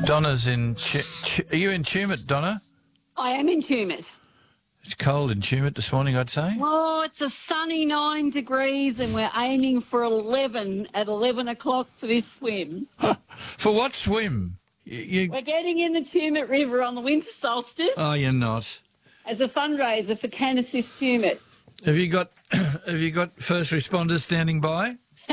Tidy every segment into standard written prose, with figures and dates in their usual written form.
Donna's in... Are you in Tumut, Donna? I am in Tumut. It's cold in Tumut this morning, I'd say. Oh, it's a sunny 9 degrees and we're aiming for 11 at 11 o'clock for this swim. For what swim? We're getting in the Tumut River on the winter solstice Oh, you're not. as a fundraiser for Can Assist Tumut. Have you got first responders standing by?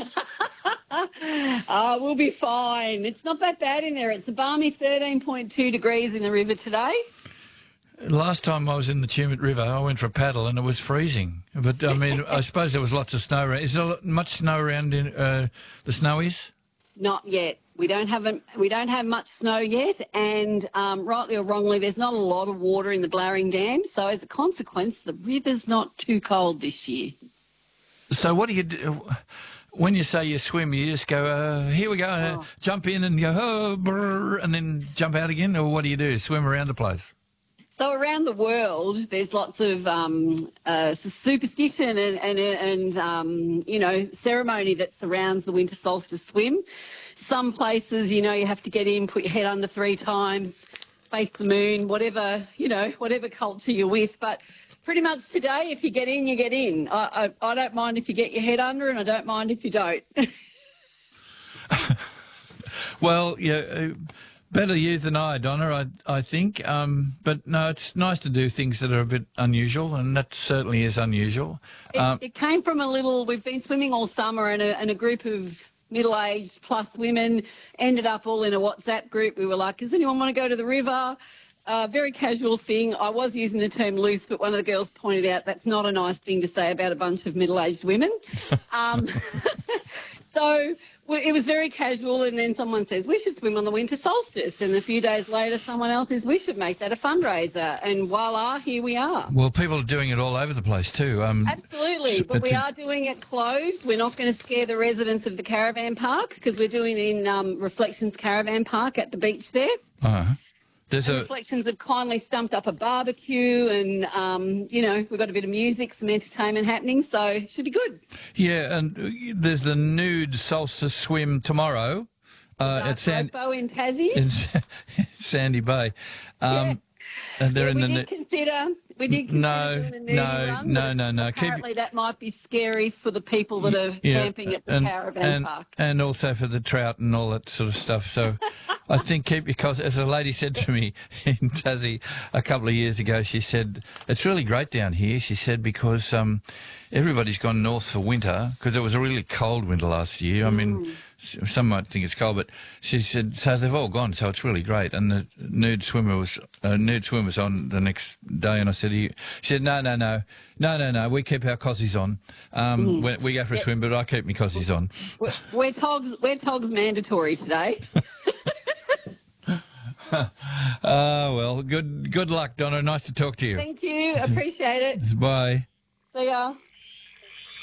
We'll be fine. It's not that bad in there. It's a balmy 13.2 degrees in the river today. Last time I was in the Tumut River, I went for a paddle and it was freezing. But, I mean, I suppose there was lots of snow around. Is there much snow around in the Snowies? Not yet. We don't have much snow yet, and rightly or wrongly, there's not a lot of water in the Glaring Dam. So as a consequence, the river's not too cold this year. So what do you do? When you say you swim, you just go, here we go, jump in and go, oh, brr, and then jump out again? Or what do you do, swim around the place? So around the world, there's lots of superstition and ceremony that surrounds the winter solstice swim. Some places, you have to get in, put your head under 3 times, face the moon, whatever culture you're with. But pretty much today, if you get in, you get in. I don't mind if you get your head under, and I don't mind if you don't. Well, yeah, better you than I, Donna, I think. But no, it's nice to do things that are a bit unusual, and that certainly is unusual. It came from we've been swimming all summer, and a group of middle-aged plus women ended up all in a WhatsApp group. We were like, does anyone want to go to the river? Very casual thing. I was using the term loose, but one of the girls pointed out that's not a nice thing to say about a bunch of middle-aged women. So it was very casual, and then someone says, we should swim on the winter solstice. And a few days later, someone else says, we should make that a fundraiser. And voila, here we are. Well, people are doing it all over the place too. Absolutely, but we are doing it closed. We're not going to scare the residents of the caravan park because we're doing it in Reflections Caravan Park at the beach there. Reflections have kindly stumped up a barbecue and, we've got a bit of music, some entertainment happening, so it should be good. Yeah, and there's the nude solstice swim tomorrow at in Tassie. in Sandy Bay. Yeah. And they're in we the did consider No. Apparently that might be scary for the people that are camping at the caravan park. And also for the trout and all that sort of stuff. So I think because as a lady said to me in Tassie a couple of years ago, she said, it's really great down here, she said, because everybody's gone north for winter because it was a really cold winter last year. I mean, some might think it's cold, but she said, so they've all gone, so it's really great. And the nude swim was on the next day, and I said, she said, no, we keep our cossies on. When we go for a swim, but I keep my cossies on. We're togs mandatory today. Well, good luck, Donna. Nice to talk to you. Thank you. Appreciate it. Bye. See ya.